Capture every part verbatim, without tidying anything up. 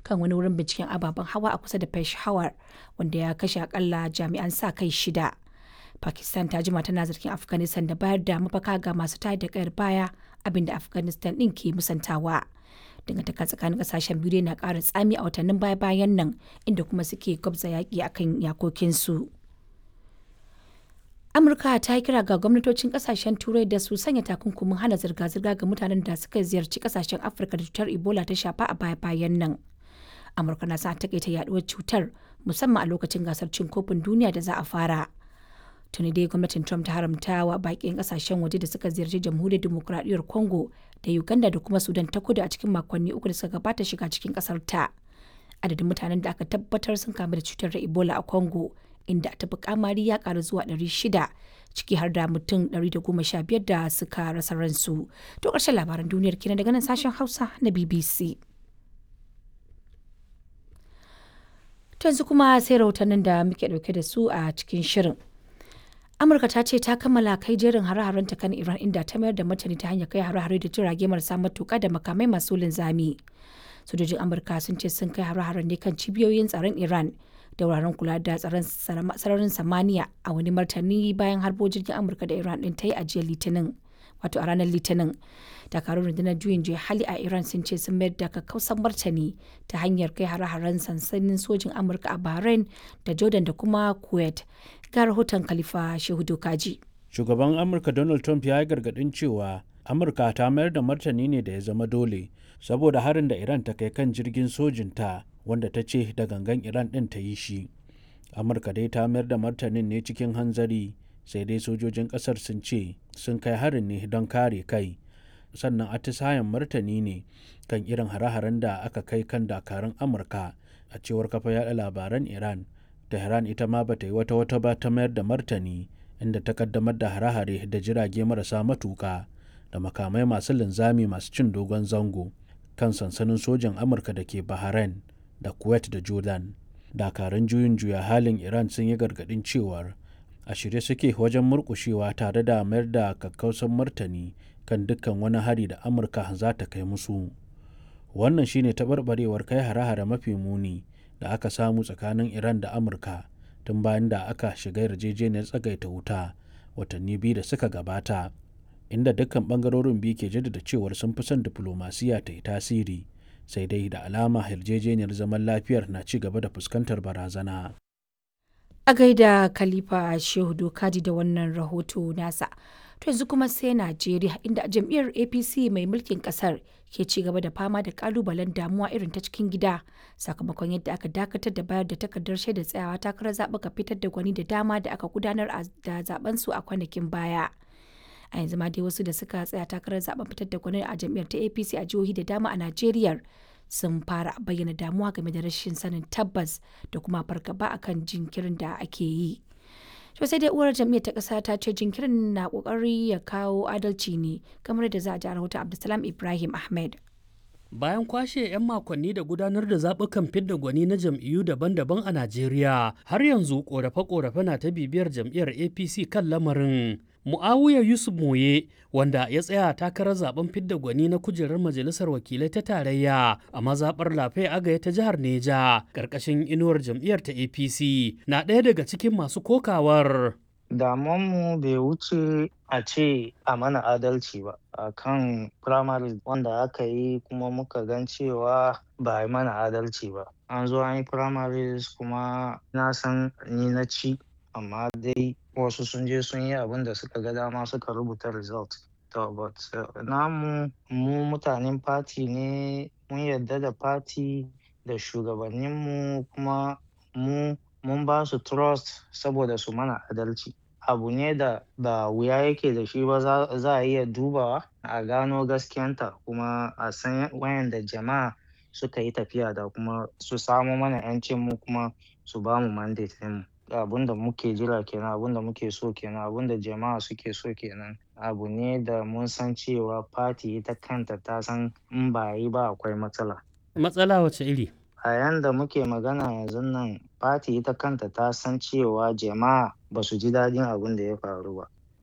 kan wani wurin binciken ababen hawa a kusa da Peshawar, wanda ya kashe akalla jami'an sa kai shida. Pakistan ta jima tana zargin Afghanistan da bayar da mafaka ga masu tayar da kayar baya, abinda Afghanistan din ke musantawa. Dangantaka tsakanin kasashen biyu na ƙara tsami a watannin baya-bayan nan, inda kuma suke gwabza yaƙi akan iyakokinsu. Amurka ta yi kira ga gwamnatocin kasashen Turai da su sanya takunkumin hana zirga-zirga ga mutanen da suka ziyarci kasashen Afirka da cutar Ebola ta shafa a baya-bayan nan. Amurka na sa takaita yaduwar cutar, musamman a lokacin gasar cin kofin duniya da za a fara. Tuni dai gwamnatin Trump ta haramta wa baƙin kasashen waje da suka ziyarci Jamhuriyar Dimokuraɗiyyar Congo da Uganda da kuma Sudan ta kudu a cikin makonni uku da suka gabata shiga cikin ƙasar ta. Adadin mutanen da aka tabbatar sun kamu da cutar Ebola a Congo, inda ta fi kamari, ya karu zuwa ɗari shida, ciki har da mutum ɗari da goma sha biyar da suka rasa ransu. To ƙarshen labaran duniyar kenan daga nan sashen Hausa na B B C. To yanzu kuma sai rahotannin da muke ɗauke da su a cikin shirin. Amurka ta ce ta kammala kai jerin hare-haren ta kan Iran, inda ta mayar da martani ta hanyar kai hare-hare da jirage marasa matuƙa da makamai masu linzami. Sojojin Amurka sun ce sun kai hare-haren ne kan cibiyoyin tsaron Iran da wuraren kula da tsaron sararin samaniya a wani martani bayan harbo jirgin Amurka da Iran din ta yi a jiya Litinin, wato a ranar Litinin. Dakarun rundunar juyin juya hali a Iran sun ce sun mayar da kakkausan martani ta hanyar kai hare-haren sansanin sojin Amurka a Bahrain da Jordan da kuma Kuwait. Ga rahoton Khalifa Shehu Dokaji. Shugaban Amurka Donald Trump ya yi gargaɗin cewa Amurka ta mayar da martani ne da ya zama dole saboda harin da Iran ta kai kan jirgin sojinta, wanda ta ce da gangan Iran ɗin ta yi shi. Amurka dai ta mayar da martanin ne cikin hanzari, sai dai sojojin ƙasar sun ce sun kai harin ne don kare kai, sannan atisayen martani ne kan irin hare-haren da aka kai kan dakarun Amurka. A cewar kafa yaɗa labaran Iran, Tehran ita ma bata yi wata wata ba ta mayar da martani, inda ta kaddamar da hare-hare da jirage marasa matuƙa da makamai masu linzami masu cin dogon zango kan sansanin sojan Amurka da ke Bahrain da Kuwait da Jordan. Dakarun juyin juya halin Iran sun yi gargaɗin cewar a shirye suke wajen murƙushewa tare da mayar da kakkausan martani kan dukkan wani hari da Amurka za ta kai musu. Wannan shine taɓarɓarewar kai hare-hare mafi muni da aka samu tsakanin Iran da Amurka tun bayan da aka shiga yarjejeniyar tsagaita wuta watanni biyu da suka gabata, inda dukkan ɓangarorin biyu ke jaddada cewar sun fi son diflomasiya ta yi tasiri. Sai dai da alama yarjejeniyar zaman lafiyar na ci gaba da fuskantar barazana. A gaida Khalifa Shehu Dokaji da wannan rahoto nasa. To yanzu kuma sai Najeriya, inda jam'iyyar A P C mai mulkin kasar ke ci gaba da fama da kalubalen damuwa irin ta cikin gida, sakamakon yadda aka dakatar da bayar da takardar shaidar tsayawa takarar zaɓuka fitar da gwani da dama da aka gudanar da zaben su a kwanakin baya. A yanzu ma dai wasu da suka tsaya takarar zaben fitar da gwani a jam'iyyar ta A P C a jihohi da dama a Najeriya sun fara bayyana damuwa game da rashin sanin tabbas da kuma fargaba akan jinkirin da ake yi. To sai dai uwar jam'iyyar ta ƙasa ta ce jinkirin na ƙoƙari ya kawo adalci ne, kamar da za a ji a rahoton Abdulsalam Ibrahim Ahmed. Bayan kwashe 'yan makonni da gudanar da zaɓukan fidda gwani na jam'iyyu daban-daban a Najeriya, har yanzu ƙorafe-ƙorafe na ta bibiyar jam'iyyar A P C kan lamarin. Mu'awiya Yusuf Moye, wanda ya tsaya takarar zaben fidda gwani na kujerar majalisar wakilai ta tarayya a mazaɓar Lafe Agaya ta jihar Neja, ƙarƙashin inuwar jam'iyyar ta A P C, na ɗaya daga cikin masu kokawar. Damuwanmu bai wuce a ce a mana adalci ba a kan firamare wanda aka yi, kuma muka gan cewa ba a mana adalci ba. An zo an yi primaries kuma na san ni na ci, amma dai wasu sun je sun yi abin da suka ga dama suka rubuta result. To but uh, namu mu mutanen party ne, mun yarda da party da shugabanninmu, kuma mu mun ba su trust saboda su mana adalci. Abu ne da ba wuya yake da shi ba, za a iya dubawa a gano gaskiyanta, kuma a san wayanda jama'a suka yi tafiya da, kuma su samo mana 'yancin mu, kuma su ba mu mandate mu. Abun da muke jira kenan, abun da muke so kenan, abun da jama'a suke so kenan. Abu ne da mun san cewa party ita kanta ta san in ba yi ba akwai matsala. Matsala wace iri? A yanda muke magana yanzu nan, party ita kanta ta san cewa jama'a ba su ji daɗin abin da ya faru ba.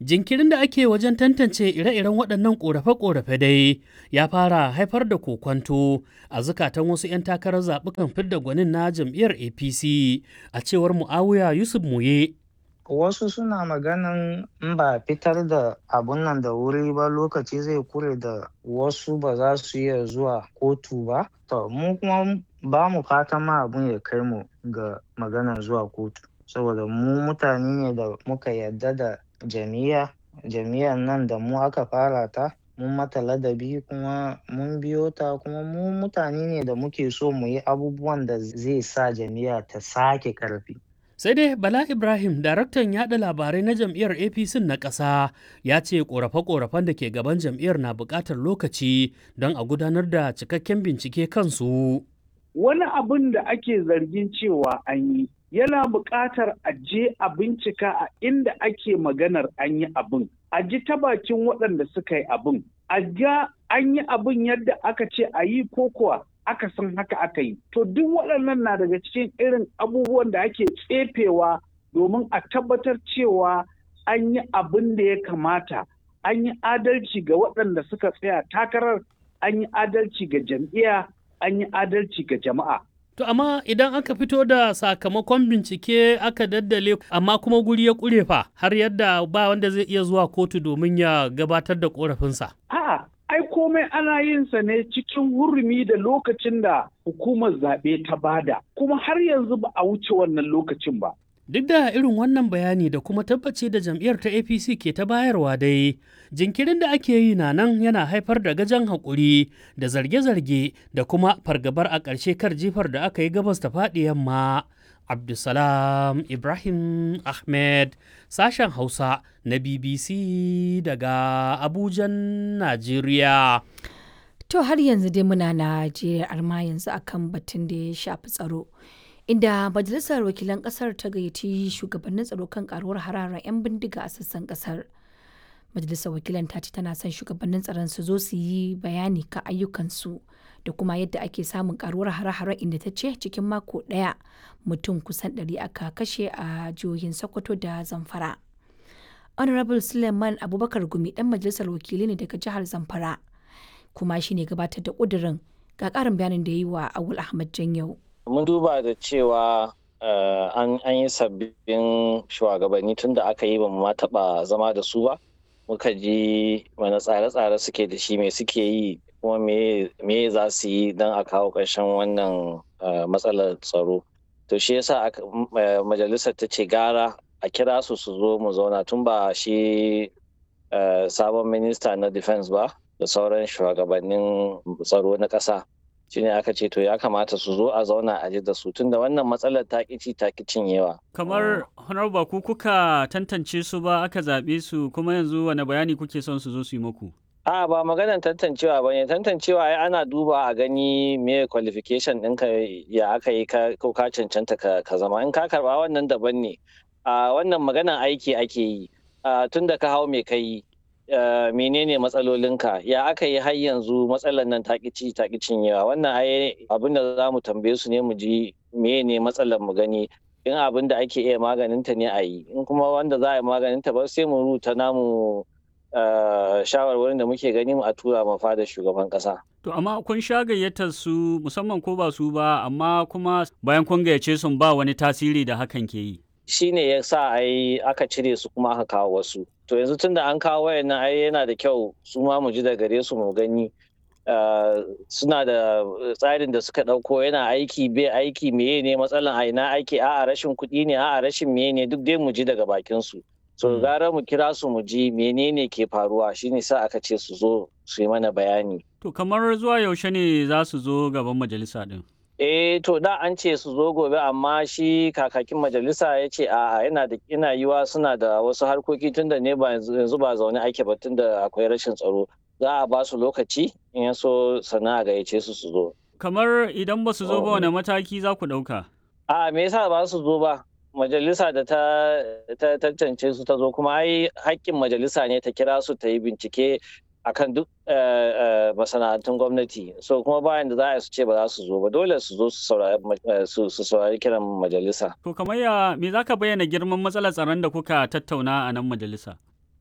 Jinkirin da ake wajen tantance ire-iren waɗannan ƙorafe-ƙorafe dai ya fara haifar da kokwanto a zukatan wasu 'yan takarar zaɓukan fidda gwanin na jam'iyyar A P C a cewar Mu'awiya Yusuf Muye. Wasu suna maganan in ba fitar da abun nan da wuri ba lokaci zai kure da wasu ba za su iya zuwa kotu ba. To mu kuma ba mu fatan ma abun ya kai mu ga maganar zuwa kotu. Saboda mu mutane ne da muka yarda da jam'iyya. Jam'iyyar nan da mu aka fara ta, mun mata ladabi kuma mun biyo ta kuma mu mutane ne da muke so mu yi abubuwan da zai sa jam'iyya ta sake ƙarfi. Sai dai Bala Ibrahim, daraktan yaɗa labarai na jam'iyyar A P C na ƙasa, ya ce ƙorafe-ƙorafen da ke gaban jam'iyyar na buƙatar lokaci don a gudanar da cikakken bincike kansu. Wani abin da ake zargin cewa an yi yana buƙatar a je a bincika a inda ake maganar an yi abin, a ji ta bakin waɗanda suka yi abin, a ga an yi abin yadda aka ce a yi ko kuwa aka san haka aka yi. To duk waɗannan na daga cikin irin abubuwan da ake tsefewa domin a tabbatar cewa an yi abin da ya kamata, an yi adalci ga waɗanda suka tsaya takarar, an yi adalci ga jam'iyya, an yi adalci ga jama'a. To amma idan aka fito da sakamakon bincike aka daddale amma kuma guri ya ƙure fa har yadda ba wanda zai iya zuwa kotu domin ya gabatar da ƙorafinsa. A'a, ai komai ana yin sa ne cikin hurumi da lokacin da hukumar zaɓe ta bada, kuma har yanzu ba a wuce wannan lokacin ba. Duk da irin wannan bayani da kuma tabbaci da jam'iyyar ta A P C ke ta bayarwa dai, jinkirin da ake yi na nan yana haifar da gajan haƙuri da zarge-zarge da kuma fargabar a ƙarshe kar jifar da aka yi gabas ta faɗi yamma. Abdulsalam Ibrahim Ahmed, sashen Hausa na B B C daga Abujan, Najeriya. To har yanzu dai muna Najeriya arma yanzu akan batun da ya shafi tsaro. Inda Majalisar Wakilan Ƙasar ta gayyaci shugabannin tsaro kan karuwar hararar 'yan bindiga a sassan ƙasar. Majalisar Wakilan ta ce tana son shugabannin tsaron su zo su yi bayani kan ayyukansu da kuma yadda ake samun karuwar hare-haren, inda ta ce cikin mako ɗaya mutum kusan ɗari aka kashe a jihohin Sokoto da Zamfara. Honorable Suleiman Abubakar Gumi ɗan Majalisar Wakilai ne daga jihar Zamfara kuma shi ne gabatar da ƙudurin, ga ƙarin bayanin da ya yi wa Awul Ahmad Janyau. Mun duba da cewa uh, an, an yi sabbin shugabanni tun da aka yi ba mu ma taɓa zama da su ba. Muka ji wani tsare-tsare suke da shi, me suke yi kuma me, me za su yi don a kawo ƙarshen wannan uh, matsalar tsaro. To shi yasa uh, majalisar ta ce gara a kira su su zo mu zauna tun ba shi uh, sabon minista na defense ba da sauran shugabannin tsaro na ƙasa. Shine aka ce to ya kamata su zo a zauna a ji da su tunda wannan matsalar ta ƙici ta ƙi cinyewa. Kamar honorable ku kuka tantance su ba aka zaɓe su, kuma yanzu wani bayani kuke son su zo su yi muku? A ba maganar tantancewa ba ne, tantancewa ai ana duba a gani me qualification ɗinka ya aka yi ko ka cancanta ka zama, in ka karɓa wannan daban ne. A wannan maganar aiki ake yi, tunda ka hau me ka yi. Uh, menene matsalolinka, ya aka yi har yanzu matsalar nan ta ci ta cinyewa. Wannan ai abin da za mu tambaye su ne mu ji menene matsalar mu gani, in abin da ake iya maganinta ne a yi, in kuma wanda za a yi maganinta ba sai mu rubuta namu uh, shawarwarin da muke gani mu a tura ma fadar shugaban kasa. To amma kun sha gayyatar su musamman ko ba su ba, amma kuma bayan kun gayyace sun ba wani tasiri da hakan ke yi. Shi ne ya sa ai aka cire su kuma aka kawo wasu. To yanzu tun da an kawo wayannan ai yana da kyau su ma mu ji da gare su mu gani suna da tsarin da suka ɗauko yana aiki bai aiki, meye ne matsalan a ina aiki, a'a rashin kuɗi ne, a'a rashin meye ne, duk dai mu ji daga bakin su. So gara mu kira su mu ji menene ke faruwa, shine sa aka ce su zo su yi mana bayani. To kamar zuwa yaushe ne za su zo gaban majalisa din? Eh to da an ce su zo gobe, amma shi kakakin majalisa ya ce a'a yana da ina yiwa suna da wasu harkoki tunda ne ba yanzu ba zaune ake ba tunda akwai rashin tsaro. Za a ba su lokaci in ya so sannan a gayyace su su zo. Kamar idan ba su zo ba wani mataki za ku ɗauka? A'a me yasa ba su zo ba? Majalisa da ta tantance su ta zo, kuma ai haƙƙin majalisa ne ta kira su ta yi bincike akan duk masana'antun gwamnati, so kuma bayan da za a su ce ba za su zo ba, dole su zo su saurari kiran majalisa. To kamar ya me za ka bayyana girman matsalar tsaron da kuka tattauna a nan majalisa?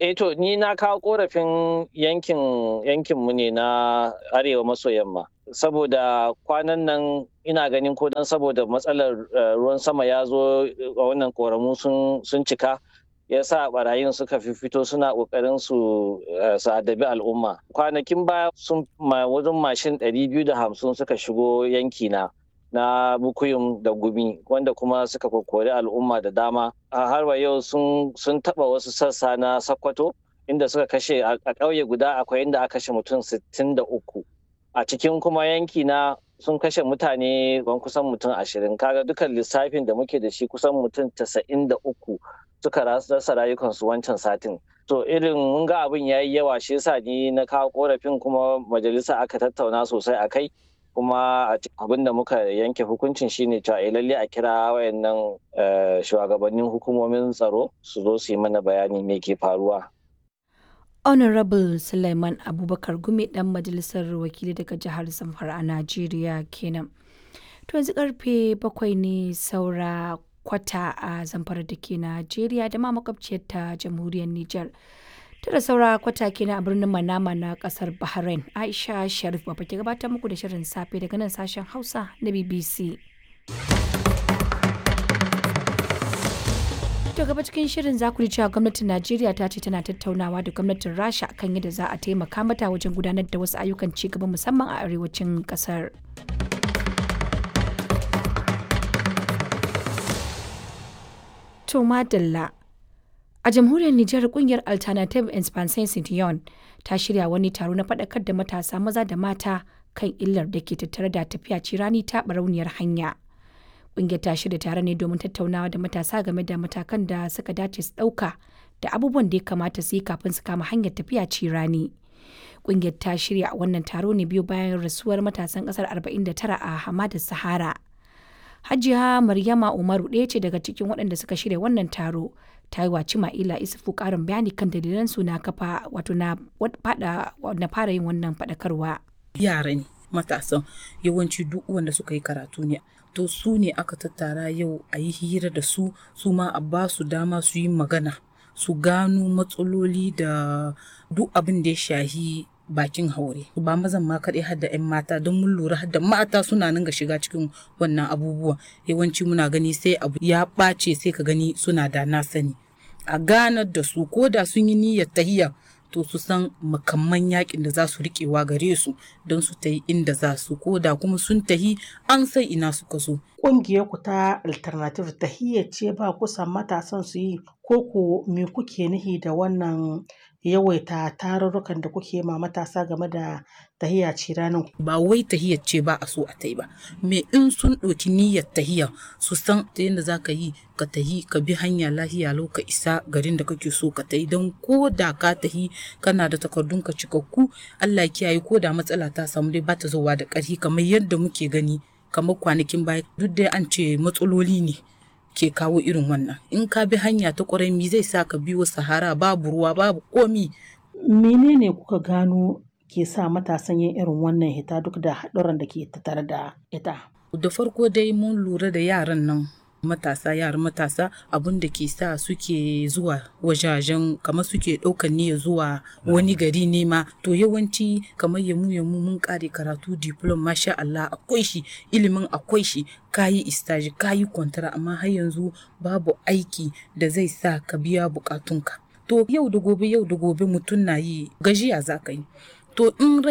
Eh to ni na kawo korafin yankin yankinmu ne na arewa maso yamma. Saboda kwanan nan ina ganin ko dan saboda matsalar ruwan sama ya zo a wannan koramu sun cika. Ya sa barayin suka fito suna kokarin su adabi al'umma. Kwanakin baya sun wajen mashin ɗari biyu da hamsin suka shigo yankina na Bukuyum da Gumi, wanda kuma suka kokori al'umma da dama. A har wa yau sun taba wasu sassa na Sokoto inda suka kashe a ƙauye guda akwai inda aka kashe mutum sittin da uku. A cikin kuma yankina sun kashe mutane ban kusan mutum ashirin. Kaga dukan lissafin da muke da shi kusan mutum tasa'in da uku suka rasa rayukansu wancan satin. To irin mun ga abin yayi yawa, shi yasa ni na kawo korafin kuma majalisa aka tattauna sosai a kai. Kuma abin da muka yanke hukuncin shine cewa lalle a kira wayannan shugabannin hukumomin tsaro su zo su yi mana bayani me ke faruwa. Honorable Suleiman Abubakar Gumi dan majalisar wakili daga jihar Zamfara a Najeriya kenan. To yanzu karfe bakwai ne saura kwata a Zamfara da ke Najeriya da ma makwabciyar ta jamhuriyar Nijar. Tara saura kwata kenan a birnin Manama na kasar Bahrain. Aisha Sharif ba ke gabatar muku da shirin safe daga nan sashen Hausa na B B C. To gaba cikin shirin za ku ji cewa gwamnatin Najeriya ta ce tana tattaunawa da gwamnatin Rasha kan yadda za a taimaka mata wajen gudanar da wasu ayyukan ci gaba musamman a arewacin kasar. To madalla. A jamhuriyar Nijar kungiyar Alternative Expansion Citoyen ta shirya wani taro na faɗakar da matasa maza da mata kan illar da ke tattare da tafiya cirani ta barauniyar hanya. Kungiyar ta shirya tare ne domin tattaunawa da matasa game da matakan da suka dace su ɗauka da abubuwan da ya kamata su yi kafin su kama hanyar tafiya cirani. Kungiyar ta shirya wannan taro ne biyu bayan rasuwar matasan ƙasar arba'in da tara a Hamadar Sahara. Hajiya Maryama Umaru ɗaya ce daga cikin waɗanda suka shirya wannan taro. Ta yi wa Cima'ila Isufu ƙarin bayani kan dalilan su na kafa wato na fara yin wannan faɗakarwa. Yara ne matasan yawanci duk wanda suka yi karatu ne. To su ne aka tattara yau a yi hira da su, su ma a ba su dama su yi magana, su gano matsaloli da duk abin da ya shahi bakin haure. Ba mazan ma kaɗai har da 'yan mata don mun lura har da mata suna nan ga shiga cikin wannan abubuwa. Yawanci muna gani sai abu ya ɓace sai ka gani suna da na sani. A ganar da su ko da sun yi niyyar tahiya to su san makamman yakin da za su riƙewa gare su don su tahi inda za su, ko da kuma sun tahi an sai ina suka so. Ƙungiyar ku ta Alternative tahiyya ce ba kusan matasan su yi, ko ku me kuke nihi da wannan yawaita tarurrukan da kuke ma matasa game da tahiya ce ranar? Ba wai tahiyar ce ba a so a tai ba, me in sun ɗauki niyyar tahiya su san ta yadda za ka yi ka tahi ka bi hanya lahiya lau ka isa garin da kake so ka tahi, don ko da ka tahi kana da takardun ka cikakku Allah kiyaye ko da matsala ta samu dai ba ta zowa da ƙarfi kamar yadda muke gani kamar kwanakin baya. Duk dai an ce matsaloli ne ke kawo irin wannan. In ka bi hanya ta ƙwarai mi zai sa ka biyo sahara babu ruwa babu komi. Menene kuka gano ke sa matasan yin irin wannan hita duk da haɗuran da ke tattare da ita? Da farko dai mun lura da yaran nan matasa yaran matasa abun da ke sa suke zuwa wajajen kamar suke ɗaukan niyyar zuwa wani gari nema. To yawanci kamar yamu yamu mun kare karatu diplom masha Allah akwai shi, ilimin akwai shi, kayi istaji kayi kwantara amma har yanzu babu aiki da zai sa ka biya bukatunka. To yau da gobe yau da gobe mutum na yi gajiya za ka yi. To in